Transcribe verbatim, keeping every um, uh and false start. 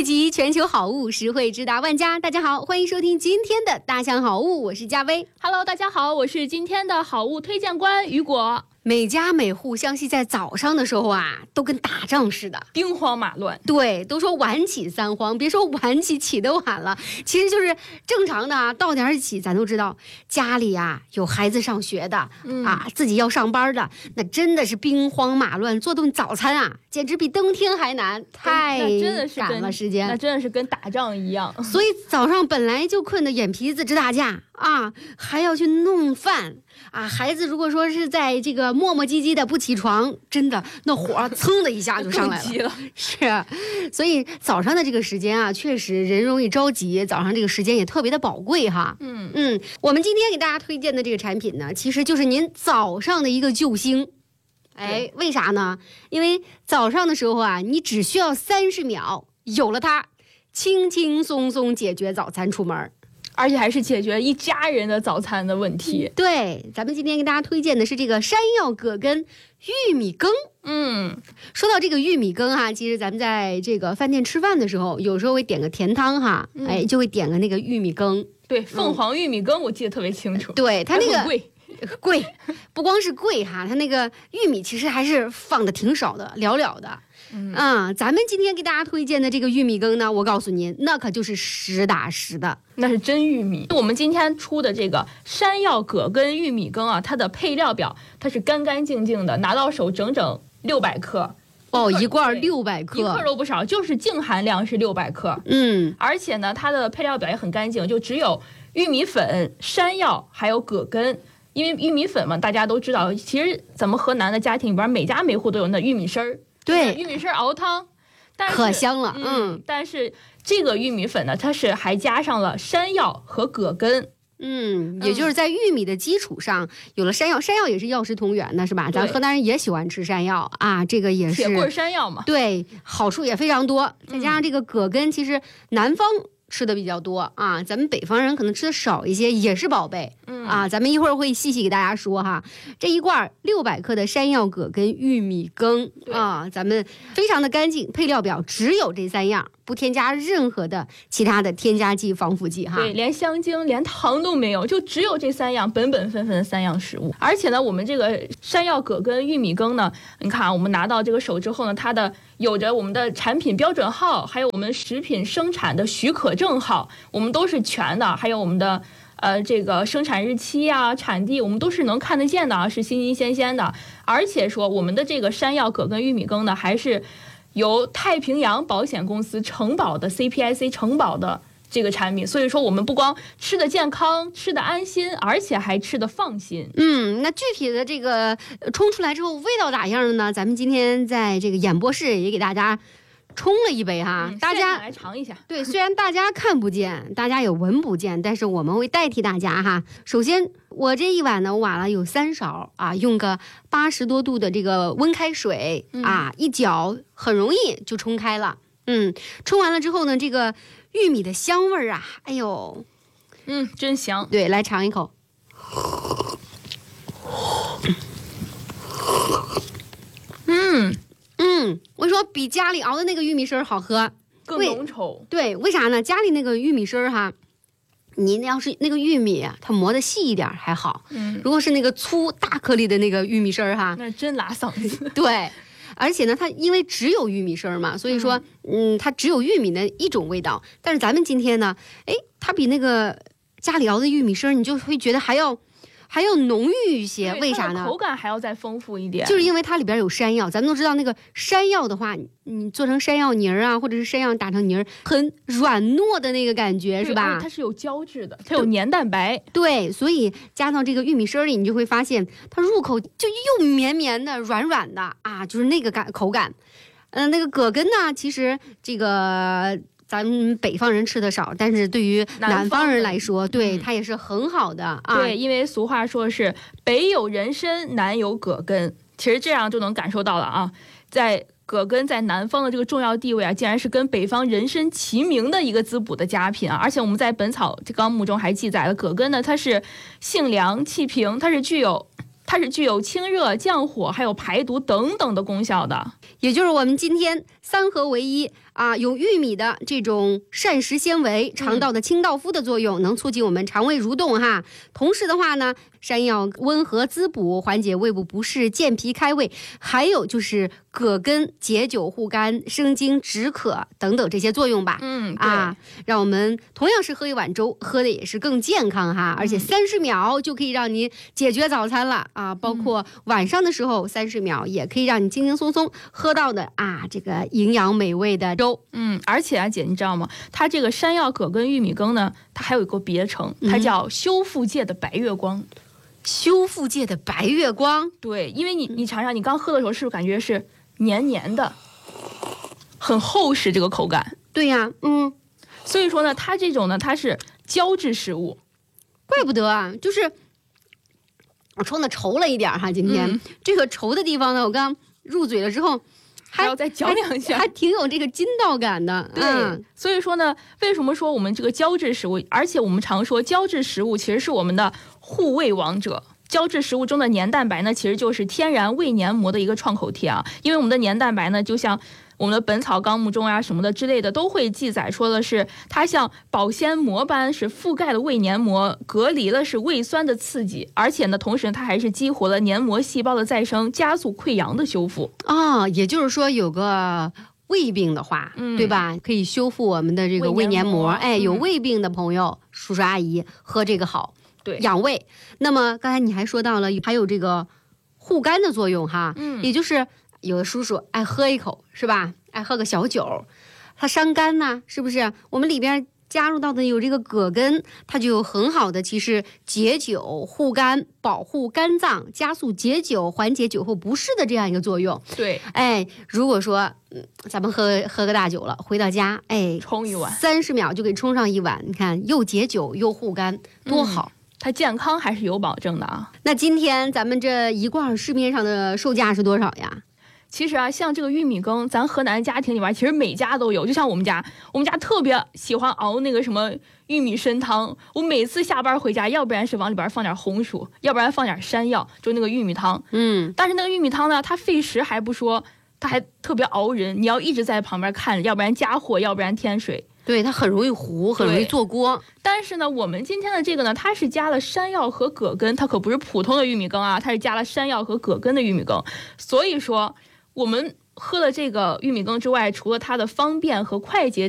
汇集全球好物，实惠直达万家。大家好，欢迎收听今天的大象好物，我是佳薇。 Hello， 大家好，我是今天的好物推荐官雨果。 每家每户相信在早上的时候啊，都跟打仗似的， 兵荒马乱。 对，都说晚起三慌，别说晚起，起得晚了，其实就是正常的啊，到点起。咱都知道，家里啊有孩子上学的、嗯、啊，自己要上班的，那真的是兵荒马乱，做顿早餐啊，简直比登天还难，太赶了时间， 那真的是跟打仗一样。 所以早上本来就困得眼皮子直打架啊，还要去弄饭啊，孩子如果说是在这个磨磨唧唧的不起床，真的那火噌的一下就上来了。 了是啊，所以早上的这个时间啊，确实人容易着急，早上这个时间也特别的宝贵哈。嗯嗯，我们今天给大家推荐的这个产品呢，其实就是您早上的一个救星。哎，为啥呢？因为早上的时候啊，你只需要三十秒，有了它，轻轻松松解决早餐出门。 而且还是解决一家人的早餐的问题。 对，咱们今天给大家推荐的是这个山药葛根玉米羹。 嗯， 说到这个玉米羹哈，其实咱们在这个饭店吃饭的时候，有时候会点个甜汤哈，嗯、哎，就会点个那个玉米羹。 对，凤凰玉米羹我记得特别清楚。 嗯、对，它那个贵。 贵，不光是贵哈，它那个玉米其实还是放的挺少的，寥寥的。嗯啊，咱们今天给大家推荐的这个玉米羹呢，我告诉您，那可就是实打实的， 那是真玉米。我们今天出的这个山药葛根玉米羹啊，它的配料表它是干干净净的，拿到手整整六百克。 哦，一罐六百克， 一克都不少，就是净含量是六百克。 嗯， 而且呢，它的配料表也很干净，就只有玉米粉、山药还有葛根。因为玉米粉嘛，大家都知道，其实咱们河南的家庭里边，每家每户都有那玉米丝儿。 对， 玉米丝熬汤，但是可香了。嗯, 嗯，但是这个玉米粉呢，它是还加上了山药和葛根。 嗯，也就是在玉米的基础上，有了山药，山药也是药食同源的，是吧？咱河南人也喜欢吃山药啊，这个也是铁棍山药嘛。 对，好处也非常多。再加上这个葛根，其实南方吃的比较多啊，咱们北方人可能吃的少一些，也是宝贝。嗯啊，咱们一会儿会细细给大家说哈。这一罐六百克的山药葛根玉米羹啊，咱们非常的干净，配料表只有这三样，不添加任何的其他的添加剂、防腐剂哈。 对，连香精、连糖都没有，就只有这三样本本分分的三样食物。而且呢，我们这个山药葛根玉米羹呢，你看啊，我们拿到这个手之后呢，它的有着我们的产品标准号，还有我们食品生产的许可证号，我们都是全的，还有我们的呃这个生产日期啊、产地，我们都是能看得见的啊，是新新鲜鲜的。而且说我们的这个山药葛根玉米羹呢，还是由太平洋保险公司承保的 C P I C 承保的这个产品，所以说我们不光吃的健康、吃的安心，而且还吃的放心。 嗯，那具体的这个冲出来之后味道咋样的呢？咱们今天在这个演播室也给大家冲了一杯哈， 嗯、 大家来尝一下。 对，虽然大家看不见，大家也闻不见，但是我们会代替大家哈。首先，我这一碗呢，我挖了有三勺啊，用个八十多度的这个温开水、嗯、啊，一搅很容易就冲开了。嗯，冲完了之后呢，这个玉米的香味儿啊，哎呦， 嗯，真香。 对，来尝一口。 嗯。 嗯，我说比家里熬的那个玉米丝好喝， 更浓稠。 对，为啥呢？家里那个玉米丝哈，你要是那个玉米它磨得细一点还好，嗯，如果是那个粗大颗粒的那个玉米丝哈， 那真拉嗓子。 对，而且呢，它因为只有玉米丝嘛，所以说，嗯，它只有玉米的一种味道。但是咱们今天呢，哎，它比那个家里熬的玉米丝，你就会觉得还要。还要浓郁一些，为啥呢？ 口感还要再丰富一点， 就是因为它里边有山药。咱们都知道，那个山药的话，你做成山药泥儿啊，或者是山药打成泥儿，很软糯的那个感觉，是吧？ 它是有胶质的，它有粘蛋白。 对，所以加到这个玉米丝里，你就会发现它入口就又绵绵的、软软的啊，就是那个感口感。嗯、呃，那个葛根呢，其实这个。咱们北方人吃的少，但是对于南方人来说，对、嗯、它也是很好的啊。 对，因为俗话说是北有人参，南有葛根，其实这样就能感受到了啊，在葛根在南方的这个重要地位啊，竟然是跟北方人参齐名的一个滋补的佳品啊！而且我们在《本草纲目》中还记载了，葛根呢，它是性凉气平，它是具有。它是具有清热降火还有排毒等等的功效的， 也就是我们今天三合为一啊，有玉米的这种膳食纤维、肠道的清道夫的作用，能促进我们肠胃蠕动哈。同时的话呢，山药温和滋补，缓解胃部不适、健脾开胃，还有就是葛根解酒护肝、生津止渴等等这些作用吧。 嗯啊，让我们同样是喝一碗粥，喝的也是更健康哈，而且三十秒就可以让你解决早餐了啊！包括晚上的时候，三十秒也可以让你轻轻松松喝到的啊，这个营养美味的粥。 嗯，而且啊，姐，你知道吗？它这个山药、葛根、玉米羹呢，它还有一个别称，它叫修复界的白月光。 修复界的白月光， 对，因为你你尝尝，你刚喝的时候是不是感觉是黏黏的，很厚实这个口感？ 对呀，嗯， 所以说呢，它这种呢，它是胶质食物， 怪不得啊，就是我说的稠了一点哈，今天、嗯、这个稠的地方呢，我刚入嘴了之后。 还要再嚼两下， 还挺有这个筋道感的。 对、嗯，所以说呢，为什么说我们这个胶质食物，而且我们常说胶质食物其实是我们的护胃王者。胶质食物中的黏蛋白呢，其实就是天然胃黏膜的一个创口贴啊。因为我们的黏蛋白呢，就像我们的《本草纲目》中啊什么的之类的，都会记载说的是它像保鲜膜般是覆盖了胃黏膜，隔离了是胃酸的刺激，而且呢，同时它还是激活了黏膜细胞的再生，加速溃疡的修复啊、哦。也就是说，有个胃病的话，嗯、对吧？可以修复我们的这个胃黏膜。哎，有胃病的朋友，嗯、叔叔阿姨喝这个好。 对， 养胃。那么刚才你还说到了，还有这个护肝的作用哈，嗯，也就是有的叔叔爱喝一口是吧？爱喝个小酒，它伤肝呐，是不是？我们里边加入到的有这个葛根，它就有很好的其实解酒、护肝、保护肝脏、加速解酒、缓解酒后不适的这样一个作用。 对， 哎，如果说嗯，咱们喝喝个大酒了，回到家，哎， 冲一碗， 三十秒就给冲上一碗，你看又解酒又护肝，多好。 嗯，它健康还是有保证的啊。 那今天咱们这一罐市面上的售价是多少呀？ 其实啊，像这个玉米羹，咱河南家庭里边其实每家都有。就像我们家，我们家特别喜欢熬那个什么玉米参汤。我每次下班回家，要不然是往里边放点红薯，要不然放点山药，就那个玉米汤。 嗯， 但是那个玉米汤呢，它费时还不说，它还特别熬人，你要一直在旁边看，要不然加火，要不然添水。 对，它很容易糊，很容易做锅。 但是呢，我们今天的这个呢，它是加了山药和葛根，它可不是普通的玉米羹啊，它是加了山药和葛根的玉米羹。所以说，我们喝了这个玉米羹之外，除了它的方便和快捷